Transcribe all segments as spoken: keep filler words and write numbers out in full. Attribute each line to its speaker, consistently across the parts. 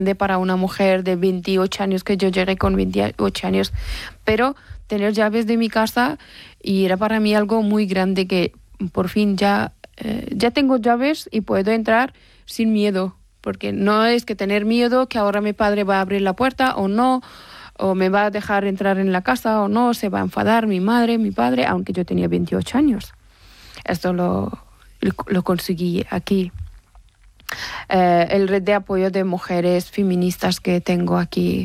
Speaker 1: de para una mujer de veintiocho años, que yo llegué con veintiocho años, pero tener llaves de mi casa y era para mí algo muy grande, que por fin ya, eh, ya tengo llaves y puedo entrar sin miedo, porque no es que tener miedo que ahora mi padre va a abrir la puerta o no, o me va a dejar entrar en la casa o no, se va a enfadar mi madre, mi padre, aunque yo tenía veintiocho años. Esto lo, lo conseguí aquí. Eh, el red de apoyo de mujeres feministas que tengo aquí.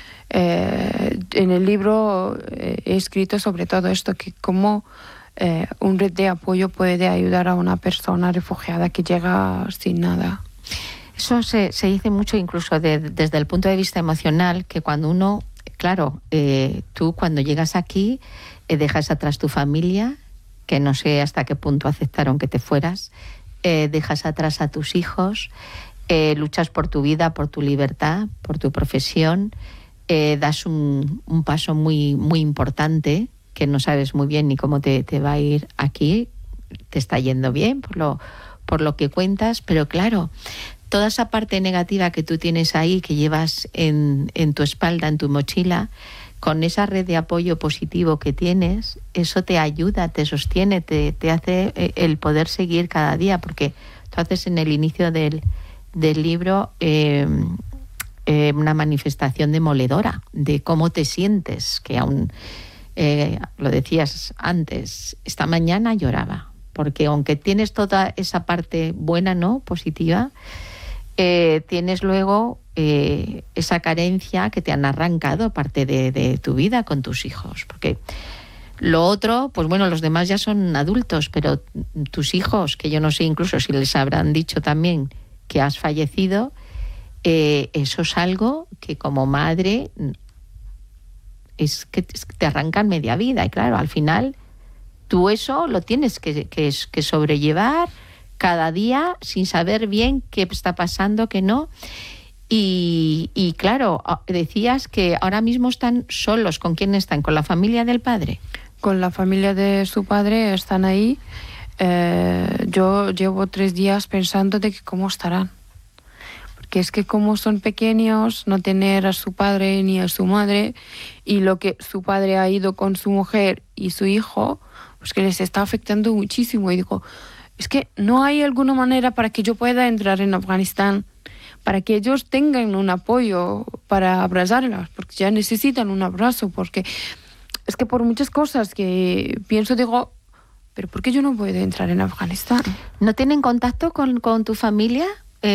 Speaker 1: Eh, en el libro eh, he escrito sobre todo esto, que cómo eh, un red de apoyo puede ayudar a una persona refugiada que llega sin nada.
Speaker 2: Eso se, se dice mucho incluso de, desde el punto de vista emocional, que cuando uno, claro, eh, tú cuando llegas aquí eh, dejas atrás tu familia, que no sé hasta qué punto aceptaron que te fueras, eh, dejas atrás a tus hijos, eh, luchas por tu vida, por tu libertad, por tu profesión. Eh, das un, un paso muy, muy importante, que no sabes muy bien ni cómo te, te va a ir aquí. Te está yendo bien por lo, por lo que cuentas, pero claro, toda esa parte negativa que tú tienes ahí, que llevas en, en tu espalda, en tu mochila, con esa red de apoyo positivo que tienes, eso te ayuda, te sostiene, te, te hace el poder seguir cada día, porque tú haces en el inicio del, del libro eh, Eh, una manifestación demoledora de cómo te sientes, que aún, eh, lo decías antes, esta mañana lloraba, porque aunque tienes toda esa parte buena, ¿no?, positiva, eh, tienes luego eh, esa carencia que te han arrancado parte de, de tu vida con tus hijos, porque lo otro, pues bueno, los demás ya son adultos, pero tus hijos, que yo no sé incluso si les habrán dicho también que has fallecido, Eh, eso es algo que como madre es que te arrancan media vida. Y claro, al final tú eso lo tienes que, que, que sobrellevar cada día sin saber bien qué está pasando, qué no. Y, y claro, decías que ahora mismo están solos. ¿Con quién están? ¿Con la familia del padre?
Speaker 1: Con la familia de su padre están ahí. Eh, yo llevo tres días pensando de que cómo estarán. Que es que como son pequeños, no tener a su padre ni a su madre, y lo que su padre ha ido con su mujer y su hijo, pues que les está afectando muchísimo. Y digo, es que no hay alguna manera para que yo pueda entrar en Afganistán, para que ellos tengan un apoyo para abrazarlas, porque ya necesitan un abrazo, porque es que por muchas cosas que pienso, digo, pero ¿por qué yo no puedo entrar en Afganistán?
Speaker 2: ¿No tienen contacto con, con tu familia?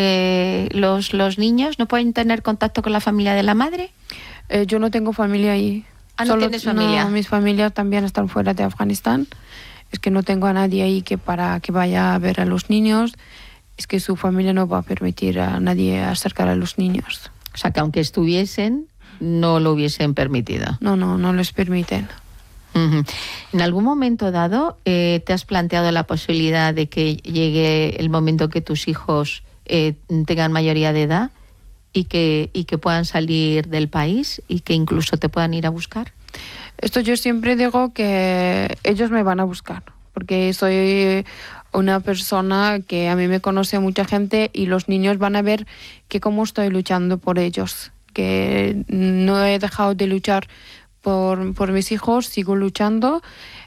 Speaker 2: Eh, los, los niños no pueden tener contacto con la familia de la madre.
Speaker 1: Eh, yo no tengo familia ahí.
Speaker 2: Ah, ¿no tienes familia?
Speaker 1: No, mis familias también están fuera de Afganistán. Es que no tengo a nadie ahí que para que vaya a ver a los niños. Es que su familia no va a permitir a nadie acercar a los niños.
Speaker 2: O sea, que aunque estuviesen, no lo hubiesen permitido.
Speaker 1: No, no, no les permiten.
Speaker 2: Uh-huh. ¿En algún momento dado eh, te has planteado la posibilidad de que llegue el momento que tus hijos Eh, tengan mayoría de edad y que, y que puedan salir del país y que incluso te puedan ir a buscar?
Speaker 1: Esto yo siempre digo que ellos me van a buscar, porque soy una persona que a mí me conoce mucha gente y los niños van a ver que cómo estoy luchando por ellos, que no he dejado de luchar por, por mis hijos, sigo luchando,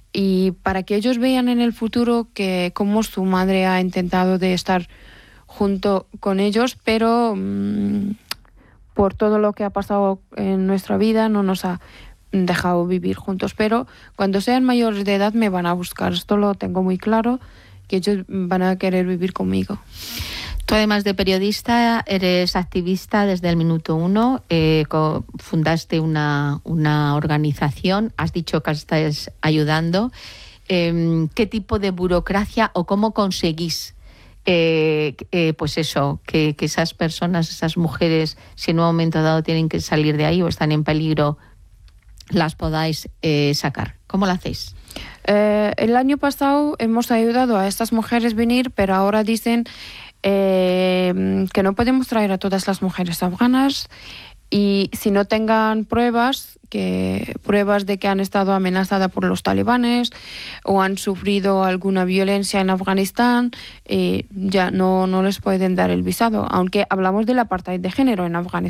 Speaker 1: y para que ellos vean en el futuro que cómo su madre ha intentado de estar junto con ellos, pero mmm, por todo lo que ha pasado en nuestra vida no nos ha dejado vivir juntos. Pero cuando sean mayores de edad me van a buscar. Esto lo tengo muy claro, que ellos van a querer vivir conmigo.
Speaker 2: Tú, además de periodista, eres activista desde el minuto uno. Eh, fundaste una, una organización, has dicho que estás ayudando. Eh, ¿Qué tipo de burocracia o cómo conseguís Eh, eh, pues eso, que, que esas personas, esas mujeres, si en un momento dado tienen que salir de ahí o están en peligro, las podáis eh, sacar? ¿Cómo lo hacéis?
Speaker 1: Eh, el año pasado hemos ayudado a estas mujeres venir, pero ahora dicen eh, que no podemos traer a todas las mujeres afganas, y si no tengan pruebas, que pruebas de que han estado amenazadas por los talibanes o han sufrido alguna violencia en Afganistán, eh, ya no, no les pueden dar el visado, aunque hablamos del apartheid de género en Afganistán.